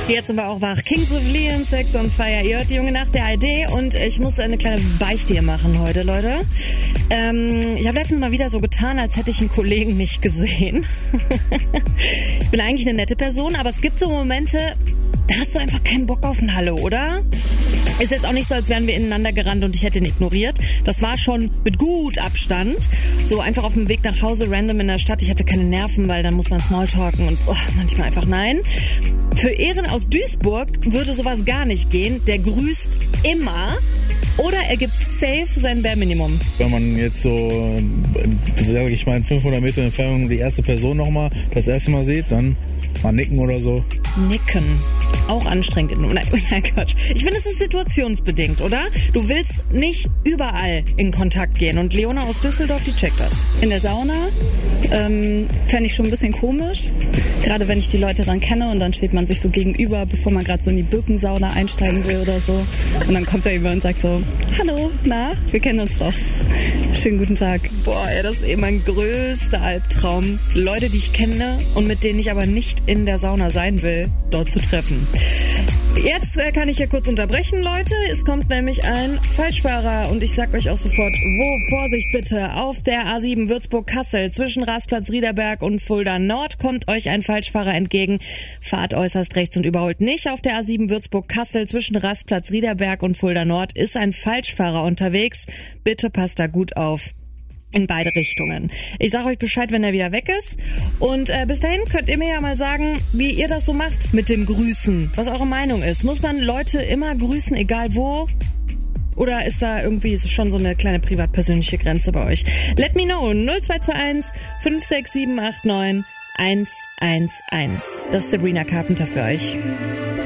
Jetzt sind wir auch wach. Kings of Leon, Sex on Fire. Ihr hört die junge Nacht der ARD und ich muss eine kleine Beichte hier machen heute, Leute. Ich habe letztens mal wieder so getan, als hätte ich einen Kollegen nicht gesehen. Ich bin eigentlich eine nette Person, aber es gibt so Momente, da hast du einfach keinen Bock auf ein Hallo, oder? Ist jetzt auch nicht so, als wären wir ineinander gerannt und ich hätte ihn ignoriert. Das war schon mit gut Abstand. So einfach auf dem Weg nach Hause, random in der Stadt. Ich hatte keine Nerven, weil dann muss man Smalltalken und manchmal einfach nein. Für Ehren aus Duisburg würde sowas gar nicht gehen. Der grüßt immer oder er gibt safe sein Bare-Minimum. Wenn man jetzt so, sage ich mal, in 500 Meter Entfernung die erste Person nochmal das erste Mal sieht, dann mal nicken oder so. Nicken. Auch anstrengend. Nein, Quatsch. Ich finde, es ist situationsbedingt, oder? Du willst nicht überall in Kontakt gehen. Und Leona aus Düsseldorf, die checkt das. In der Sauna fände ich schon ein bisschen komisch. Gerade wenn ich die Leute dann kenne und dann steht man sich so gegenüber, bevor man gerade so in die Birkensauna einsteigen will oder so. Und dann kommt er über und sagt so, hallo, na, wir kennen uns doch. Schönen guten Tag. Boah, ja, das ist eben mein größter Albtraum. Leute, die ich kenne und mit denen ich aber nicht in der Sauna sein will, dort zu treffen. Jetzt kann ich hier kurz unterbrechen, Leute. Es kommt nämlich ein Falschfahrer und ich sag euch auch sofort, wo, Vorsicht bitte, auf der A7 Würzburg-Kassel zwischen Rastplatz Riederberg und Fulda Nord kommt euch ein Falschfahrer entgegen. Fahrt äußerst rechts und überholt nicht. Auf der A7 Würzburg-Kassel zwischen Rastplatz Riederberg und Fulda Nord ist ein Falschfahrer unterwegs. Bitte passt da gut auf. In beide Richtungen. Ich sage euch Bescheid, wenn er wieder weg ist. Und bis dahin könnt ihr mir ja mal sagen, wie ihr das so macht mit dem Grüßen. Was eure Meinung ist. Muss man Leute immer grüßen, egal wo? Oder ist da irgendwie schon so eine kleine privat-persönliche Grenze bei euch? Let me know. 0221 56789 111. Das ist Sabrina Carpenter für euch.